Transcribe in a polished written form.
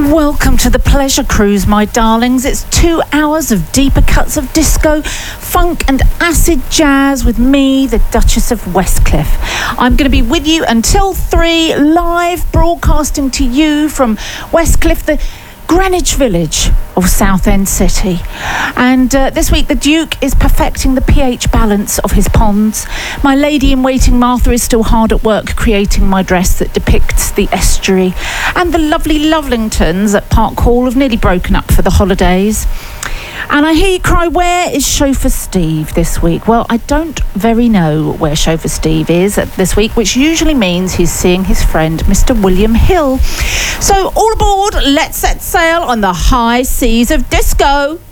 Welcome to the Pleasure Cruise, my darlings. It's 2 hours of deeper cuts of disco, funk and acid jazz with me, the Duchess of Westcliff. I'm going to be with you until 3, live broadcasting to you from Westcliff, the Greenwich Village of Southend City. And this week the Duke is perfecting the pH balance of his ponds. My lady-in-waiting Martha is still hard at work creating my dress that depicts the estuary. And the lovely Lovlingtons at Park Hall have nearly broken up for the holidays. And I hear you cry, where is Chauffeur Steve this week? Well, I don't very know where Chauffeur Steve is this week, which usually means he's seeing his friend, Mr. William Hill. So all aboard, let's set sail on the high seas of disco.